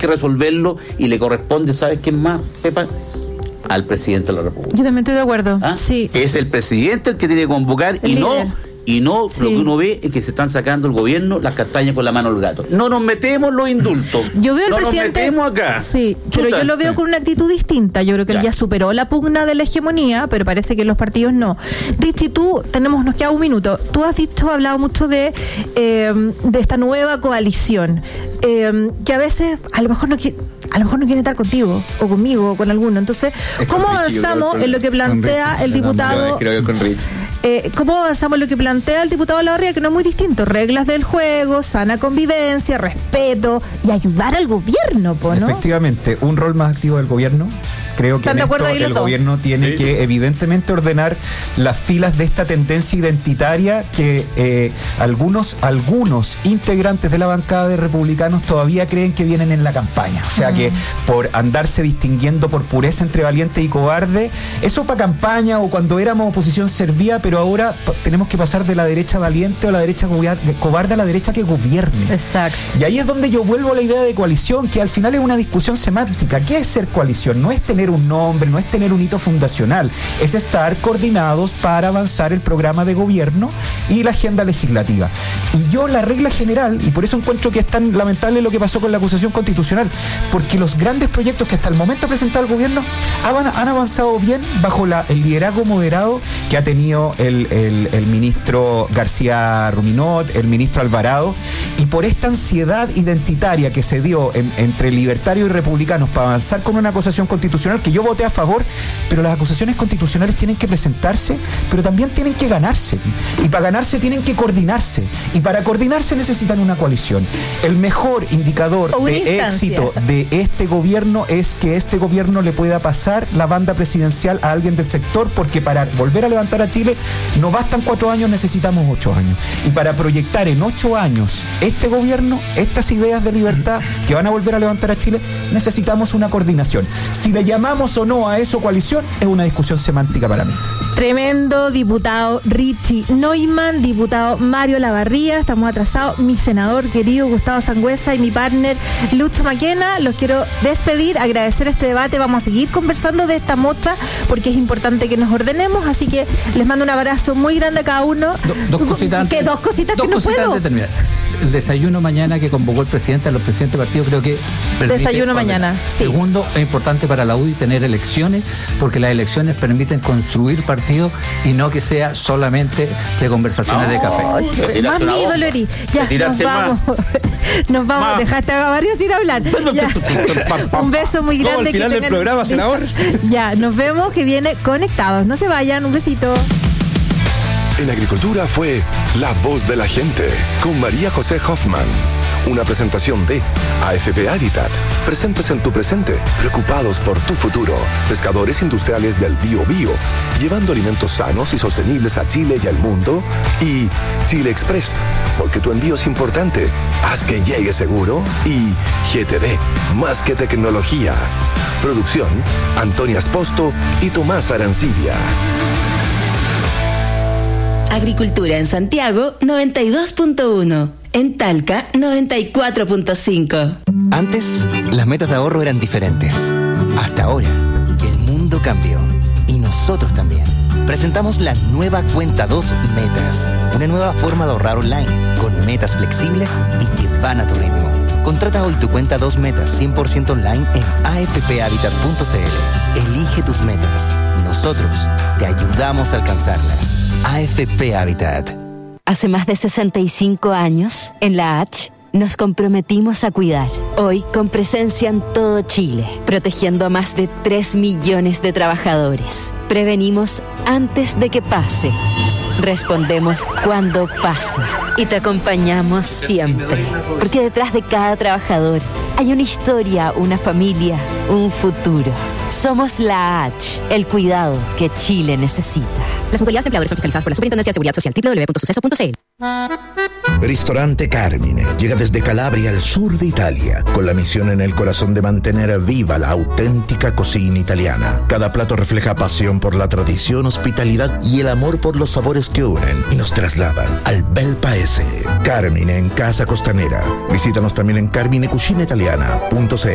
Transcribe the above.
que resolverlo y le corresponde, ¿sabes quién más, Pepa? Al presidente de la República. Yo también estoy de acuerdo. Sí. Es el presidente el que tiene que convocar y no sí. Lo que uno ve es que se están sacando el gobierno las castañas con la mano al gato. No nos metemos los indultos. Yo veo no presidente, nos metemos acá. Sí, pero yo lo veo con una actitud distinta. Yo creo que él ya superó la pugna de la hegemonía, pero parece que los partidos no. Richie, nos queda un minuto. Tú has hablado mucho de esta nueva coalición, que a veces a lo mejor no quiere estar contigo, o conmigo, o con alguno. Entonces, ¿cómo avanzamos en lo que plantea el diputado? Creo que con Rich. ¿Cómo avanzamos en lo que plantea el diputado Olavarría, que no es muy distinto? Reglas del juego, sana convivencia, respeto y ayudar al gobierno, ¿no? Efectivamente, un rol más activo del gobierno. Creo que en esto el gobierno tiene que evidentemente ordenar las filas de esta tendencia identitaria que algunos integrantes de la bancada de republicanos todavía creen que vienen en la campaña. O sea que por andarse distinguiendo por pureza entre valiente y cobarde, eso para campaña o cuando éramos oposición servía, pero ahora tenemos que pasar de la derecha valiente o la derecha cobarde a la derecha que gobierne. Exacto. Y ahí es donde yo vuelvo a la idea de coalición, que al final es una discusión semántica. ¿Qué es ser coalición? No es tener un nombre, no es tener un hito fundacional, es estar coordinados para avanzar el programa de gobierno y la agenda legislativa. Y yo la regla general, y por eso encuentro que es tan lamentable lo que pasó con la acusación constitucional, porque los grandes proyectos que hasta el momento ha presentado el gobierno han avanzado bien bajo el liderazgo moderado que ha tenido el ministro García Ruminot, el ministro Alvarado, y por esta ansiedad identitaria que se dio entre libertarios y republicanos para avanzar con una acusación constitucional, que yo voté a favor, pero las acusaciones constitucionales tienen que presentarse, pero también tienen que ganarse, y para ganarse tienen que coordinarse, y para coordinarse necesitan una coalición. El mejor indicador de éxito de este gobierno es que este gobierno le pueda pasar la banda presidencial a alguien del sector, porque para volver a levantar a Chile no bastan 4 años, necesitamos 8 años, y para proyectar en 8 años este gobierno, estas ideas de libertad que van a volver a levantar a Chile, necesitamos una coordinación. Si le llamamos o no a eso coalición, es una discusión semántica para mí. Tremendo, diputado Richie Neumann, diputado Mario Olavarría, estamos atrasados, mi senador querido Gustavo Sangüesa y mi partner Lucho Maquena. Los quiero despedir, agradecer este debate, vamos a seguir conversando de esta mocha porque es importante que nos ordenemos, así que les mando un abrazo muy grande a cada uno. Dos cositas que no puedo. El desayuno mañana que convocó el presidente a los presidentes de partido, creo que desayuno mañana, sí. Segundo, es importante para la UDI tener elecciones, porque las elecciones permiten construir partidos y no que sea solamente de conversaciones de café. Más mi Dolori. Ya, nos vamos. Dejaste a varios sin hablar. Un beso muy grande. Al final del programa, senador. Ya, nos vemos, que viene Conectados. No se vayan, un besito. En Agricultura fue La Voz de la Gente, con María José Hoffman. Una presentación de AFP Habitat. Presentes en tu presente, preocupados por tu futuro. Pescadores industriales del Biobío, llevando alimentos sanos y sostenibles a Chile y al mundo. Y Chile Express, porque tu envío es importante. Haz que llegue seguro. Y GTD, más que tecnología. Producción, Antonia Esposto y Tomás Arancibia. Agricultura en Santiago, 92.1. En Talca, 94.5. Antes, las metas de ahorro eran diferentes. Hasta ahora, que el mundo cambió. Y nosotros también. Presentamos la nueva Cuenta 2 Metas. Una nueva forma de ahorrar online, con metas flexibles y que van a tu ritmo. Contrata hoy tu Cuenta 2 Metas 100% online en afphabitat.cl. Elige tus metas. Nosotros te ayudamos a alcanzarlas. AFP Habitat. Hace más de 65 años, en la H, nos comprometimos a cuidar. Hoy, con presencia en todo Chile, protegiendo a más de 3 millones de trabajadores. Prevenimos antes de que pase. Respondemos cuando pasa. Y te acompañamos siempre. Porque detrás de cada trabajador hay una historia, una familia, un futuro. Somos la H, el cuidado que Chile necesita. Las mutualidades empleadores son fiscalizadas por la Superintendencia de Seguridad Social. www.suceso.cl. Ristorante Carmine llega desde Calabria al sur de Italia, con la misión en el corazón de mantener viva la auténtica cocina italiana. Cada plato refleja pasión por la tradición, hospitalidad y el amor por los sabores que unen y nos trasladan al bel paese. Carmine en Casa Costanera. Visítanos también en carminecucinaitaliana.cl.